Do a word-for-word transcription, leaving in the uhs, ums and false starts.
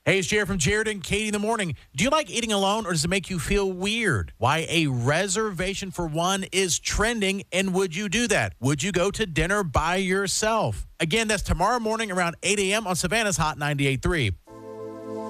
Hey, it's Jared from Jared and Katie in the morning. Do you like eating alone or does it make you feel weird? Why a reservation for one is trending, and would you do that? Would you go to dinner by yourself? Again, that's tomorrow morning around eight a.m. on Savannah's Hot ninety-eight point three.